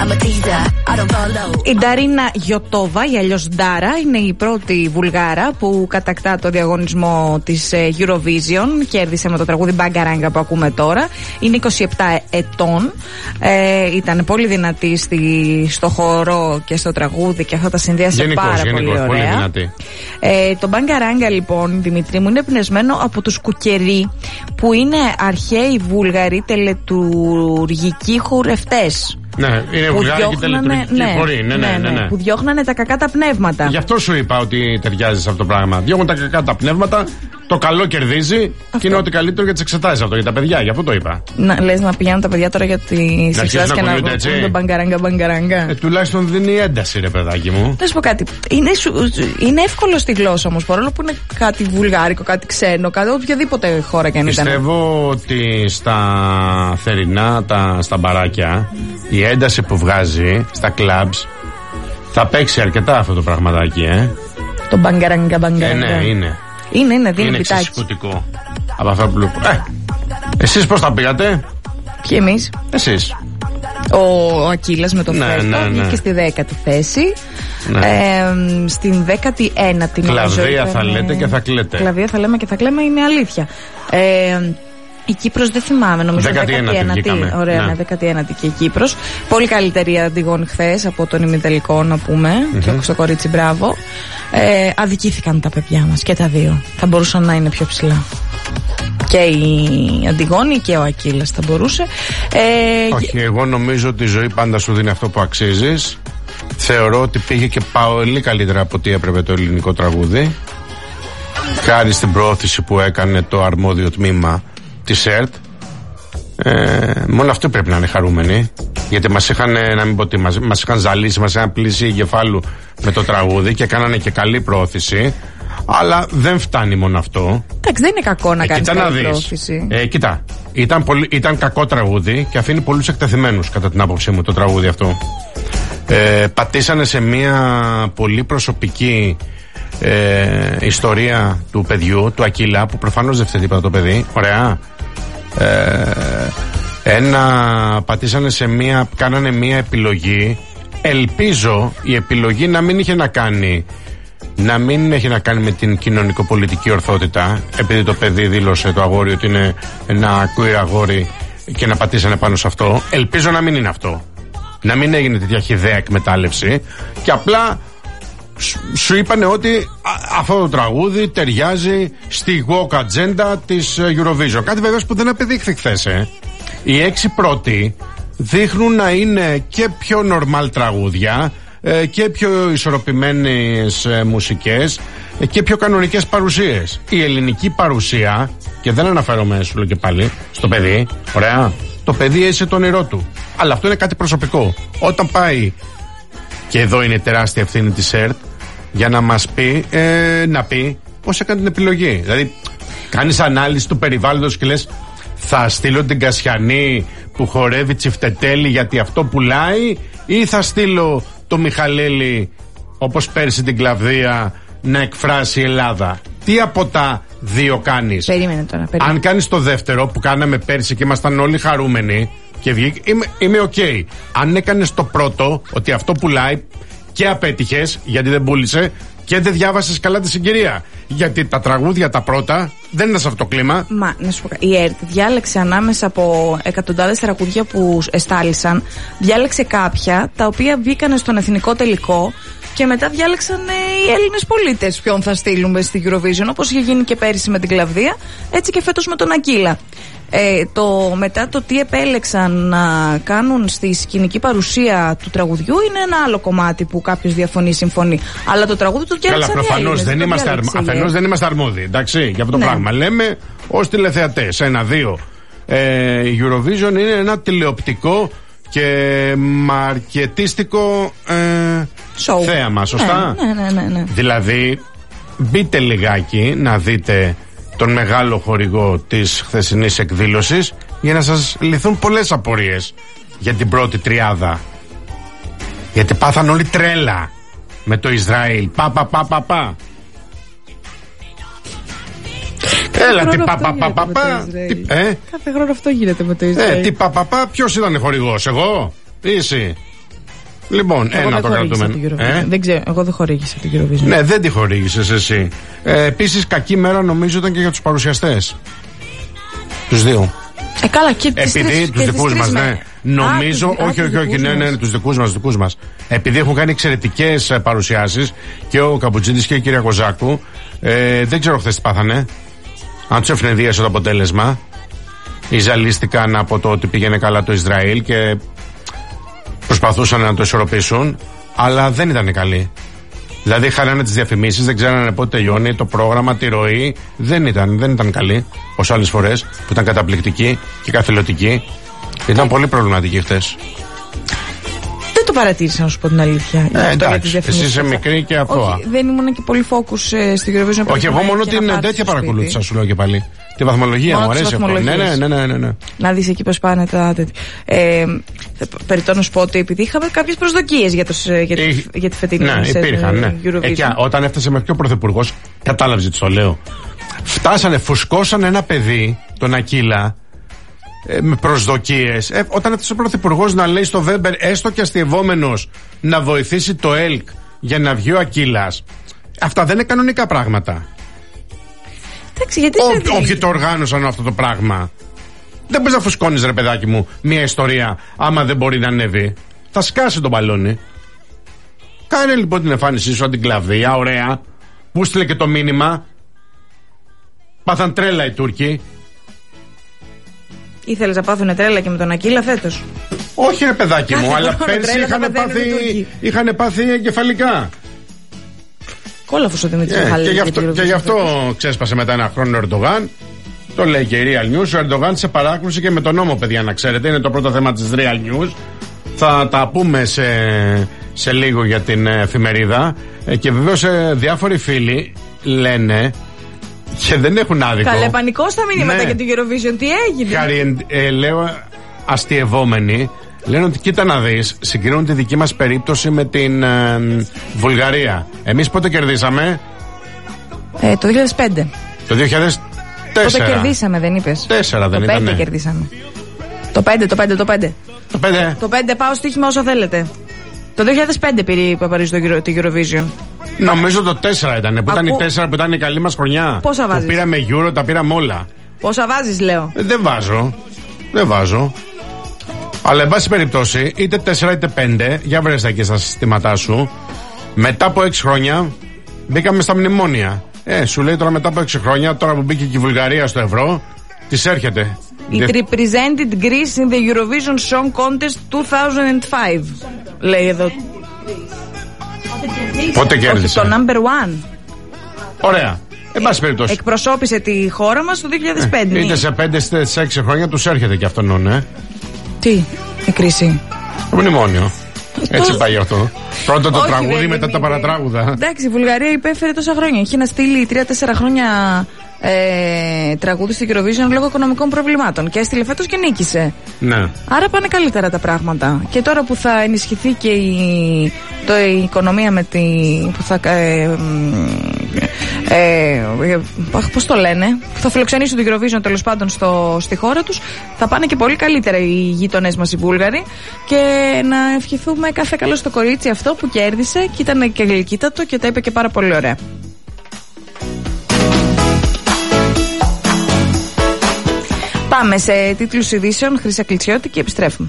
Η Νταρίνα Γιωτόβα, ή αλλιώς Ντάρα, είναι η πρώτη Βουλγάρα που κατακτά το διαγωνισμό της Eurovision. Κέρδισε με το τραγούδι Μπαγκαράγκα που ακούμε τώρα. Είναι 27 ετών. Ήταν πολύ δυνατή στο χορό και στο τραγούδι και αυτά τα συνδύασε πάρα πολύ ωραία. Πολύ δυνατή. Το Μπαγκαράγκα, λοιπόν, Δημητρή μου, είναι εμπνευσμένο από τους Κουκερί, που είναι αρχαίοι Βούλγαροι τελετουργικοί χορευτές. Ναι, είναι βουλγάρικη τελετουργική χορή. Ναι. Που διώχνανε τα κακά τα πνεύματα. Γι' αυτό σου είπα ότι ταιριάζει σε αυτό το πράγμα. Διώχνουν τα κακά τα πνεύματα, το καλό κερδίζει αυτό. Και είναι ό,τι καλύτερο για τις εξετάσεις αυτό, για τα παιδιά. Γι' αυτό το είπα. Λες να πηγαίνουν τα παιδιά τώρα για τις εξετάσεις και να ακούν μπαγκαράγκα. Τουλάχιστον δίνει ένταση, ρε παιδάκι μου. Να σου πω κάτι. Είναι εύκολο στη γλώσσα όμως, παρόλο που είναι κάτι βουλγάρικο, κάτι ξένο, κάτι οποιαδήποτε χώρα κι αν ήταν. Πιστεύω ότι στα θερινά, στα μπαράκια, η ένταση που βγάζει στα κλαμπς θα παίξει αρκετά αυτό το πραγματάκι, Το μπαγκαράγκα. Ναι, είναι. Είναι εξισποτικό από αυτό που λέω. Εσείς πώς τα πήγατε? Ποιοι εμείς? Εσείς. Ο Ακύλας με το Φέστο βγήκε στη 10η θέση. Στην 19η. Κλαβδία θα λέτε και θα κλαίτε. Κλαβδία θα λέμε και θα κλαίμε, είναι αλήθεια. Η Κύπρος δεν θυμάμαι, νομίζω 19η. Ωραία, 19η και η Κύπρος. Πολύ καλύτερη Αντιγόνη χθες από τον ημιτελικό, να πούμε. Και στο κορίτσι, μπράβο. Αδικήθηκαν τα παιδιά μας και τα δύο. Θα μπορούσαν να είναι πιο ψηλά. Και η Αντιγόνη και ο Ακύλας θα μπορούσε. Όχι, εγώ νομίζω ότι η ζωή πάντα σου δίνει αυτό που αξίζεις. Θεωρώ ότι πήγε και πολύ καλύτερα από ό,τι έπρεπε το ελληνικό τραγούδι. Χάρη στην προώθηση που έκανε το αρμόδιο τμήμα της ΕΡΤ. Μόνο αυτό πρέπει να είναι χαρούμενοι. Γιατί μας είχαν, να μην πω τι, μας είχαν ζαλίσει, μας είχαν πλήσει εγκεφάλου με το τραγούδι και κάνανε και καλή προώθηση. Αλλά δεν φτάνει μόνο αυτό. Εντάξει, δεν είναι κακό να κάνεις καλή προώθηση. Κοίτα, ήταν κακό τραγούδι και αφήνει πολλούς εκτεθειμένους, κατά την άποψή μου, το τραγούδι αυτό. Πατήσανε σε μια πολύ προσωπική ιστορία του παιδιού, του Ακύλα, που προφανώς δεν φταίει τίποτα το παιδί. Ωραία. Πατήσανε κάνανε μια επιλογή. Ελπίζω η επιλογή να μην έχει να κάνει με την κοινωνικοπολιτική ορθότητα, επειδή το παιδί δήλωσε, το αγόρι, ότι είναι ένα queer αγόρι και να πατήσανε πάνω σε αυτό. Ελπίζω να μην είναι αυτό. Να μην έγινε τέτοια χυδαία εκμετάλλευση και απλά σου είπανε ότι αυτό το τραγούδι ταιριάζει στη woke agenda της Eurovision. Κάτι βεβαίως που δεν απεδείχθη χθες. Οι 6 πρώτοι δείχνουν να είναι και πιο normal τραγούδια και πιο ισορροπημένες μουσικές και πιο κανονικές παρουσίες. Η ελληνική παρουσία, και δεν αναφέρομαι, σου λέω και πάλι, στο παιδί, ωραία, το παιδί έζησε το όνειρό του. Αλλά αυτό είναι κάτι προσωπικό. Όταν πάει, και εδώ είναι τεράστια ευθύνη της ΕΡΤ, για να μας πει, να πει πώς έκανε την επιλογή. Δηλαδή, κάνεις ανάλυση του περιβάλλοντος και λες, θα στείλω την Κασιανή που χορεύει τσιφτετέλη γιατί αυτό πουλάει, ή θα στείλω το Μιχαλέλη, όπως πέρσι την Κλαβδία, να εκφράσει η Ελλάδα? Τι από τα δύο κάνεις? Περίμενε τώρα. Αν κάνεις το δεύτερο που κάναμε πέρσι και ήμασταν όλοι χαρούμενοι και βγήκε, είμαι ok. Αν έκανες το πρώτο, ότι αυτό πουλάει, και απέτυχες γιατί δεν πούλησε και δεν διάβασες καλά τη συγκυρία. Γιατί τα τραγούδια τα πρώτα δεν είναι σε αυτό το κλίμα. Μα να σου πω, η ΕΡΤ διάλεξε ανάμεσα από εκατοντάδες τραγούδια που εστάλησαν, διάλεξε κάποια τα οποία βγήκαν στον εθνικό τελικό και μετά διάλεξαν οι Έλληνες πολίτες ποιον θα στείλουμε στη Eurovision, όπως είχε γίνει και πέρυσι με την Κλαβδία, έτσι και φέτος με τον Ακύλα. Μετά το τι επέλεξαν να κάνουν στη σκηνική παρουσία του τραγουδιού είναι ένα άλλο κομμάτι που κάποιος διαφωνεί, συμφωνεί. Αλλά το τραγούδι του διάλεξαν. Καλά, προφανώς δεν είμαστε αρμόδιοι, εντάξει, για αυτό το πράγμα. Λέμε ως τηλεθεατές, 1-2. Η Eurovision είναι ένα τηλεοπτικό και μαρκετίστικο θέαμα, σωστά? Ναι. Δηλαδή, μπείτε λιγάκι να δείτε τον μεγάλο χορηγό της χθεσινής εκδήλωσης για να σας λυθούν πολλές απορίες για την πρώτη τριάδα. Γιατί πάθαν όλοι τρέλα με το Ισραήλ. Πα. Έλα, τι πα. Κάθε χρόνο αυτό γίνεται με το Ισραήλ. Τι πα. Ποιος ήταν χορηγός, εγώ ή εσύ? Λοιπόν, ένα το κρατούμενο. Δεν ξέρω, εγώ δεν χορήγησα την Eurovision. Ναι, δεν τη χορήγησες εσύ. Επίσης, κακή μέρα νομίζω ήταν και για τους παρουσιαστές. Τους δύο. Καλά, και επειδή τους δικούς μας, ναι. Νομίζω, όχι, ναι, τους δικούς μας. Επειδή έχουν κάνει εξαιρετικές παρουσιάσεις και ο Καμπουτζίδης και η κυρία Κοζάκου, δεν ξέρω χθες τι πάθανε. Αν τους ευνηδίασε το αποτέλεσμα, ή ζαλίστηκαν από το ότι πήγαινε καλά το Ισραήλ και προσπαθούσαν να το ισορροπήσουν, αλλά δεν ήταν καλοί. Δηλαδή χάνανε τις διαφημίσεις, δεν ξέρανε πότε τελειώνει το πρόγραμμα, τη ροή. Δεν ήταν καλή, ως άλλες φορές που ήταν καταπληκτική και καθηλωτική. Ήταν πολύ προβληματική χθες. Δεν το παρατήρησα, να σου πω την αλήθεια. Εντάξει, εσύ είσαι μικρή και αθώα. Δεν ήμουν και πολύ focus στην Eurovision. Όχι, εγώ μόνο την τέτοια παρακολούθησα, σου λέω και πάλι. Τη βαθμολογία μου αρέσει αυτό. Ναι. Να δεις εκεί πως πάνε τα τέτοια. Περιττώ να σου πω ότι επειδή είχαμε κάποιες προσδοκίες για τη φετινή Eurovision. Όταν έφτασε μέχρι και ο Πρωθυπουργός, κατάλαβε τι το λέω. Φουσκώσανε ένα παιδί, τον Ακύλα, με προσδοκίες. Όταν έφτασε ο Πρωθυπουργός να λέει στο Βέμπερ, έστω και αστειευόμενος, να βοηθήσει το ΕΛΚ για να βγει ο Ακύλας. Αυτά δεν είναι κανονικά πράγματα. Όποιοι το οργάνωσαν αυτό το πράγμα. Δεν μπορείς να φουσκώνεις, ρε παιδάκι μου, μια ιστορία άμα δεν μπορεί να ανέβει. Θα σκάσει τον μπαλόνι. Κάνε λοιπόν την εμφάνισή σου σαν την κλαβδία, ωραία. Που στείλε και το μήνυμα. Πάθαν τρέλα οι Τούρκοι. Ήθελες να πάθουν τρέλα και με τον Ακύλα φέτος? Όχι, ρε παιδάκι μου, αλλά πέρσι είχαν πάθει εγκεφαλικά. Κόλαφος ο Δημήτρης Μιχαλίδης. Και γι' αυτό ξέσπασε μετά ένα χρόνο ο Ερντογάν. Το λέει και η Real News. Ο Ερντογάν σε παράκρουσε και με τον νόμο, παιδιά, να ξέρετε. Είναι το πρώτο θέμα της Real News. Θα τα πούμε σε λίγο για την εφημερίδα. Και βεβαίως διάφοροι φίλοι λένε, και δεν έχουν άδικο. Καλέ πανικό στα μηνύματα για την Eurovision. Τι έγινε? Λέω αστειευόμενοι. Λένε ότι κοίτα να δεις, συγκρίνουν τη δική μας περίπτωση με την Βουλγαρία. Εμείς πότε κερδίσαμε? Το 2005. Το 2004. Πότε κερδίσαμε, δεν είπες? 4 δεν ήταν? Το 5 κερδίσαμε. Το 5. Το 5 πάω στοίχημα όσο θέλετε. Το 2005 πήρε η Παπαρίζου το Eurovision. Νομίζω το 4 ήταν, που ήταν η 4 που ήταν η καλή μας χρονιά. Πόσα βάζεις? Πήραμε Euro, τα πήραμε όλα. Πόσα βάζεις, λέω? Δεν βάζω. Αλλά εν πάση περιπτώσει, είτε 4 είτε 5, για βρες τα εκεί στα συστήματά σου. Μετά από 6 χρόνια μπήκαμε στα μνημόνια. Σου λέει τώρα μετά από 6 χρόνια, τώρα που μπήκε και η Βουλγαρία στο ευρώ, της έρχεται. It represented Greece in the Eurovision Song Contest 2005. Λέει εδώ. Πότε κέρδισε? Το number one. Ωραία. Εν πάση περιπτώσει. Εκπροσώπησε τη χώρα μας το 2005. Είτε σε 5 είτε σε 6 χρόνια τους έρχεται και αυτόν, Τι, η κρίση? Το μνημόνιο. Έτσι πάει αυτό. Πρώτα το τραγούδι, μετά τα παρατράγουδα. Εντάξει, η Βουλγαρία υπέφερε τόσα χρόνια. Είχε να στείλει 3-4 χρόνια τραγούδι στην Eurovision λόγω οικονομικών προβλημάτων. Και έστειλε φέτος και νίκησε. Ναι. Άρα πάνε καλύτερα τα πράγματα. Και τώρα που θα ενισχυθεί και η οικονομία με τη. Που θα. Πώς το λένε, που θα φιλοξενήσουν την Eurovision τέλος πάντων στη χώρα τους, θα πάνε και πολύ καλύτερα οι γείτονές μας οι Βούλγαροι. Και να ευχηθούμε κάθε καλό στο κορίτσι αυτό που κέρδισε και ήταν και γλυκύτατο και τα είπε και πάρα πολύ ωραία. Πάμε σε τίτλους ειδήσεων, Χρύσα Κλιτσιώτη, και επιστρέφουμε.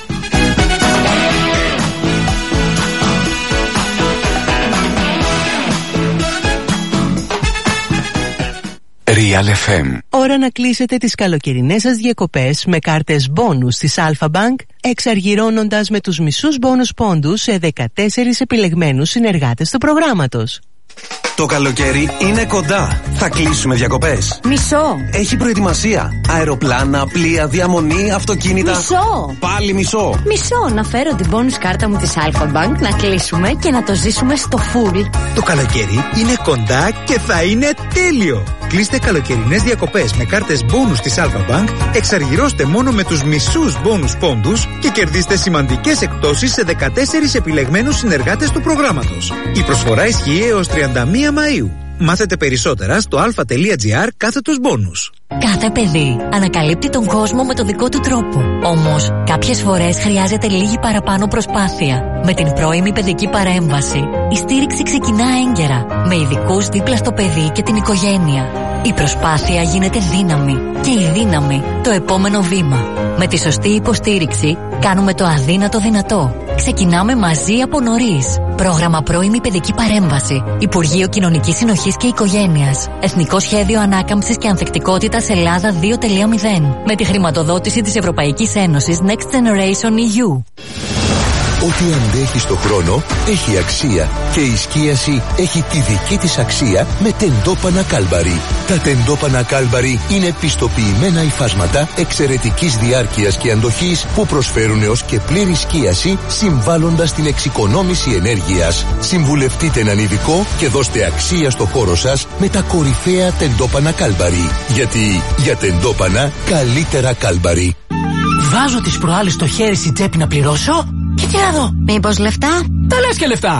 Real FM. Ώρα να κλείσετε τις καλοκαιρινές σας διακοπές με κάρτες μπόνους της Alpha Bank, εξαργυρώνοντας με τους μισούς μπόνους πόντους σε 14 επιλεγμένους συνεργάτες του προγράμματος. Το καλοκαίρι είναι κοντά. Θα κλείσουμε διακοπές. Μισό. Έχει προετοιμασία. Αεροπλάνα, πλοία, διαμονή, αυτοκίνητα. Μισό. Πάλι μισό. Μισό. Να φέρω την bonus κάρτα μου της Alpha Bank, να κλείσουμε και να το ζήσουμε στο full. Το καλοκαίρι είναι κοντά και θα είναι τέλειο. Κλείστε καλοκαιρινές διακοπές με κάρτες bonus της Alpha Bank, εξαργυρώστε μόνο με τους μισούς bonus πόντους και κερδίστε σημαντικές εκπτώσεις σε 14 επιλεγμένους συνεργάτες του προγράμματος. Η προσφορά ισχύει έως 31 Μαΐου. Μάθετε περισσότερα στο alpha.gr/bonus. Κάθε παιδί ανακαλύπτει τον κόσμο με το δικό του τρόπο. Όμως, κάποιες φορές χρειάζεται λίγη παραπάνω προσπάθεια. Με την πρώιμη παιδική παρέμβαση, η στήριξη ξεκινά έγκαιρα, με ειδικούς δίπλα στο παιδί και την οικογένεια. Η προσπάθεια γίνεται δύναμη και η δύναμη το επόμενο βήμα. Με τη σωστή υποστήριξη κάνουμε το αδύνατο δυνατό. Ξεκινάμε μαζί από νωρίς. Πρόγραμμα πρώιμη παιδική παρέμβαση. Υπουργείο Κοινωνικής Συνοχής και Οικογένειας. Εθνικό Σχέδιο Ανάκαμψης και Ανθεκτικότητας Ελλάδα 2.0. Με τη χρηματοδότηση της Ευρωπαϊκής Ένωσης Next Generation EU. Ό,τι αντέχει στο χρόνο έχει αξία και η σκίαση έχει τη δική της αξία με τεντόπανα Κάλμπαρι. Τα τεντόπανα Κάλμπαρι είναι πιστοποιημένα υφάσματα εξαιρετικής διάρκειας και αντοχής που προσφέρουν έως και πλήρη σκίαση, συμβάλλοντας στην εξοικονόμηση ενέργειας. Συμβουλευτείτε έναν ειδικό και δώστε αξία στο χώρο σας με τα κορυφαία τεντόπανα Κάλμπαρι. Γιατί για τεντόπανα καλύτερα Κάλμπαρι. Βάζω τις προάλλες στο χέρι στην τσέπη να πληρώσω και τι να δω. Μήπως λεφτά? Τα λες και λεφτά.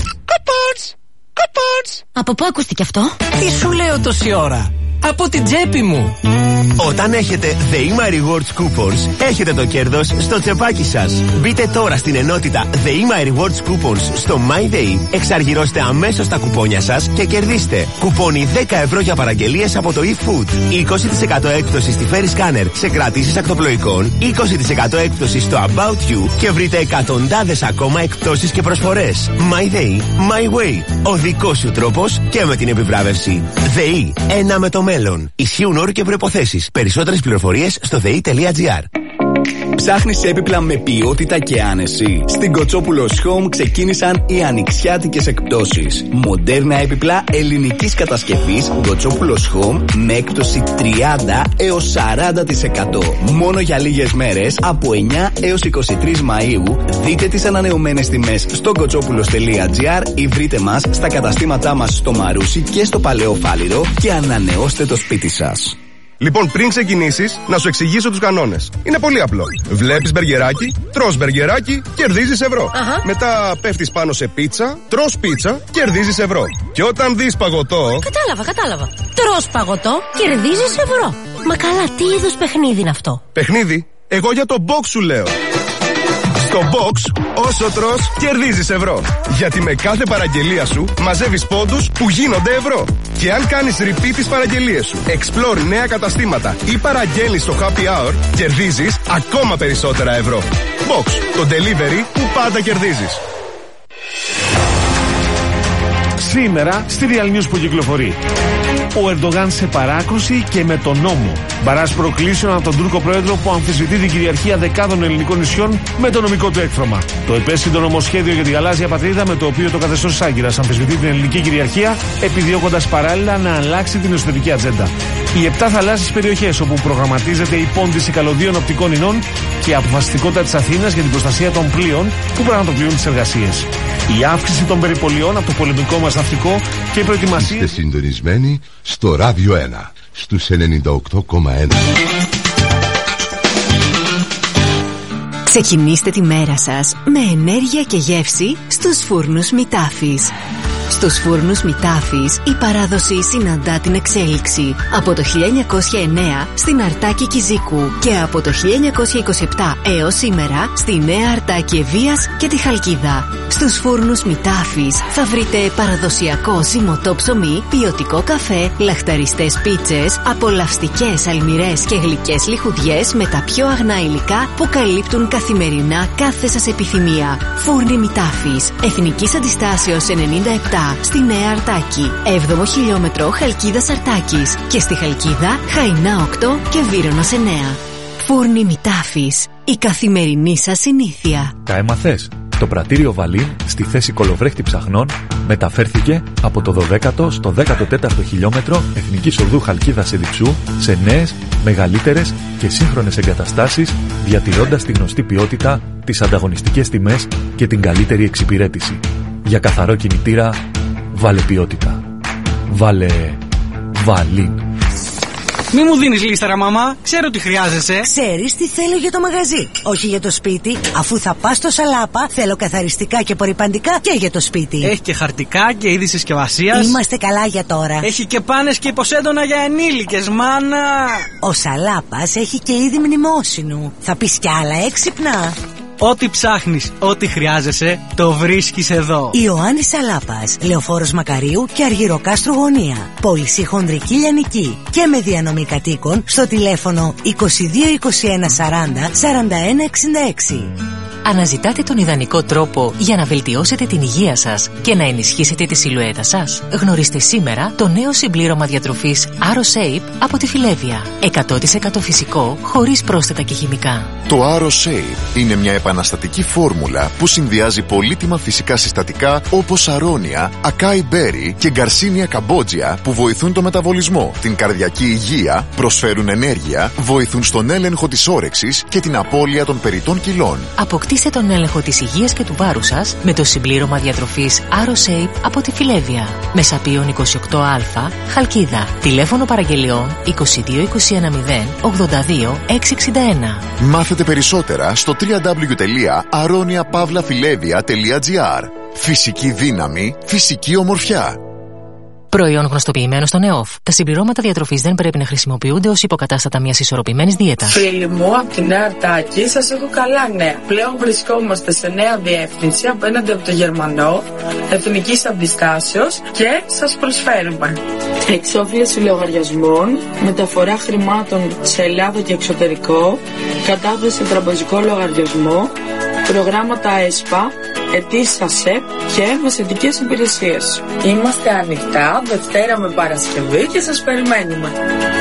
Κουπόνς. Από πού ακούστηκε αυτό? Τι σου λέω τόση ώρα? Από την τσέπη μου. Όταν έχετε The My Rewards Coupons, έχετε το κέρδος στο τσεπάκι σας. Μπείτε τώρα στην ενότητα The My Rewards Coupons στο MyDay, εξαργυρώστε αμέσως τα κουπόνια σας και κερδίστε κουπόνι 10€ για παραγγελίες από το eFood, 20% έκπτωση στη Ferry Scanner σε κρατήσεις ακτοπλοϊκών, 20% έκπτωση στο About You και βρείτε εκατοντάδες ακόμα εκπτώσεις και προσφορές. MyDay, My Way. Ο δικός σου τρόπος και με την επιβράβευση. ΔΕΗ, ένα με το μέλλον. Ισχύουν όροι και προϋποθέσεις. Περισσότερες πληροφορίες στο ΔΕΗ.gr. Ψάχνεις έπιπλα με ποιότητα και άνεση? Στην Κοτσόπουλος Home ξεκίνησαν οι ανοιξιάτικες εκπτώσεις. Μοντέρνα έπιπλα ελληνικής κατασκευής Κοτσόπουλος Home με έκπτωση 30 έως 40%. Μόνο για λίγες μέρες από 9 έως 23 Μαΐου. Δείτε τις ανανεωμένες τιμές στο κοτσόπουλος.gr ή βρείτε μας στα καταστήματά μας στο Μαρούσι και στο Παλαιό Φάληρο και ανανεώστε το σπίτι σας. Λοιπόν, πριν ξεκινήσεις, να σου εξηγήσω τους κανόνες. Είναι πολύ απλό. Βλέπεις μπεργκεράκι, τρως μπεργκεράκι, κερδίζεις ευρώ. Μετά πέφτεις πάνω σε πίτσα, τρως πίτσα, κερδίζεις ευρώ. Και όταν δεις παγωτό. Κατάλαβα. Τρως παγωτό, κερδίζεις ευρώ. Μα καλά, τι είδους παιχνίδι είναι αυτό? Παιχνίδι? Εγώ για το box σου λέω. Στο box, όσο τρως, κερδίζεις ευρώ. Γιατί με κάθε παραγγελία σου μαζεύεις πόντους που γίνονται ευρώ. Και αν κάνεις repeat τις παραγγελίες σου, explore νέα καταστήματα ή παραγγέλνεις στο happy hour, κερδίζεις ακόμα περισσότερα ευρώ. Box, το delivery που πάντα κερδίζεις. Σήμερα στη Real News που κυκλοφορεί. Ο Ερντογάν σε παράκρουση και με τον νόμο. Μπαράς προκλήσεων από τον Τούρκο πρόεδρο που αμφισβητεί την κυριαρχία δεκάδων ελληνικών νησιών με το νομικό του έκφραμα. Το επέσχυντο νομοσχέδιο για τη γαλάζια πατρίδα, με το οποίο το καθεστώς της Άγκυρας αμφισβητεί την ελληνική κυριαρχία, επιδιώκοντας παράλληλα να αλλάξει την εσωτερική ατζέντα. Οι 7 θαλάσσιες περιοχές όπου προγραμματίζεται η πόντιση καλωδίων οπτικών ινών και η αποφασιστικότητα της Αθήνας για την προστασία των πλοίων που πραγματοποιούν τις εργασίες. Η αύξηση των περιπολιών από το πολεμικό μας ναυτικό και η προετοιμασία. Είστε συντονισμένοι στο Ράδιο 1 στους 98,1. Ξεκινήστε τη μέρα σας με ενέργεια και γεύση στους φούρνους Μητάφης. Στους φούρνους Μητάφης η παράδοση συναντά την εξέλιξη. Από το 1909 στην Αρτάκη Κιζίκου και από το 1927 έως σήμερα στη Νέα Αρτάκη Ευβοίας και τη Χαλκίδα. Στους φούρνους Μητάφης θα βρείτε παραδοσιακό ζυμωτό ψωμί, ποιοτικό καφέ, λαχταριστές πίτσες, απολαυστικές αλμυρές και γλυκές λιχουδιές με τα πιο αγνά υλικά που καλύπτουν καθημερινά κάθε σας επιθυμία. Φούρνοι Μητάφης, Εθνικής Αντιστάσεως 97 στη Νέα Αρτάκη, 7ο χιλιόμετρο Χαλκίδας Αρτάκης και στη Χαλκίδα Χαϊνά 8 και Βύρονος 9. Φούρνοι Μητάφης, η καθημερινή σας συνήθεια. Τα έμαθες? Το πρατήριο Βαλίν στη θέση κολοβρέχτη ψαχνών μεταφέρθηκε από το 12ο στο 14ο χιλιόμετρο Εθνικής Οδού Χαλκίδας Ιδιψού σε νέες, μεγαλύτερες και σύγχρονες εγκαταστάσεις, διατηρώντας τη γνωστή ποιότητα, τις ανταγωνιστικές τιμές και την καλύτερη εξυπηρέτηση. Για καθαρό κινητήρα, βάλε ποιότητα. Βάλε Βαλίν. Μη μου δίνεις λίστερα, μαμά. Ξέρω τι χρειάζεσαι. Ξέρεις τι θέλω για το μαγαζί, όχι για το σπίτι. Αφού θα πας στο Σαλάπα, θέλω καθαριστικά και απορρυπαντικά και για το σπίτι. Έχει και χαρτικά και είδη συσκευασίας. Είμαστε καλά για τώρα. Έχει και πάνες και υποσέντονα για ενήλικες, μάνα. Ο Σαλάπας έχει και είδη μνημόσυνου. Θα πεις κι άλλα έξυπνα. Ό,τι ψάχνεις, ό,τι χρειάζεσαι, το βρίσκεις εδώ. Ιωάννης Σαλάπας, Λεωφόρος Μακαρίου και Αργυροκάστρου Γωνία. Πώληση χονδρική λιανική και με διανομή κατοίκων στο τηλέφωνο 22 21 40 41 66. Αναζητάτε τον ιδανικό τρόπο για να βελτιώσετε την υγεία σας και να ενισχύσετε τη σιλουέτα σας? Γνωρίστε σήμερα το νέο συμπλήρωμα διατροφής AroShape από τη Φιλέβια. 100% φυσικό, χωρίς πρόσθετα και χημικά. Το AroShape είναι μια επαναστατική φόρμουλα που συνδυάζει πολύτιμα φυσικά συστατικά όπως αρώνια, ακάι μπέρι και γκαρσίνια καμπότζια που βοηθούν το μεταβολισμό, την καρδιακή υγεία, προσφέρουν ενέργεια, βοηθούν στον έλεγχο της όρεξης και την απώλεια των περιττών κιλών. Αποκτήστε τον έλεγχο της υγείας και του βάρους σας με το συμπλήρωμα διατροφής AroShape από τη Φιλέβια. Μεσαπίων 28α, Χαλκίδα. Τηλέφωνο παραγγελιών 22 21 0 82 661. Μάθετε περισσότερα στο www.aroniapavlafilevia.gr. Φυσική δύναμη, φυσική ομορφιά. Προϊόν γνωστοποιημένο στον ΕΟΦ. Τα συμπληρώματα διατροφής δεν πρέπει να χρησιμοποιούνται ως υποκατάστατα μιας ισορροπημένης δίαιτας. Φίλοι μου, από τη Νέα Αρτάκη σας έχω καλά νέα. Πλέον βρισκόμαστε σε νέα διεύθυνση απέναντι από το Γερμανό, εθνικής αντιστάσεως και σας προσφέρουμε εξόφληση λογαριασμών, μεταφορά χρημάτων σε Ελλάδα και εξωτερικό, κατάθεση σε τραπεζικό λογαριασμό, προγράμματα ΕΣΠΑ, αιτήσεις ΑΣΕΠ και μεσαιτικές υπηρεσίες. Είμαστε ανοιχτά Δευτέρα με Παρασκευή και σας περιμένουμε.